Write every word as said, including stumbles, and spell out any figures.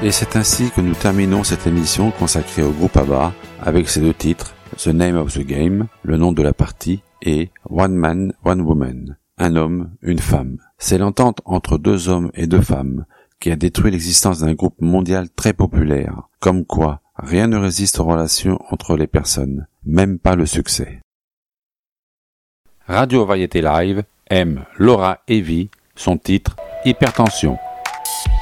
Et c'est ainsi que nous terminons cette émission consacrée au groupe ABBA avec ces deux titres, The Name of the Game, le nom de la partie, et One Man, One Woman, un homme, une femme. C'est l'entente entre deux hommes et deux femmes qui a détruit l'existence d'un groupe mondial très populaire. Comme quoi, rien ne résiste aux relations entre les personnes, même pas le succès. Radio Variété Live aime Laura Heavy, son titre Hypertension.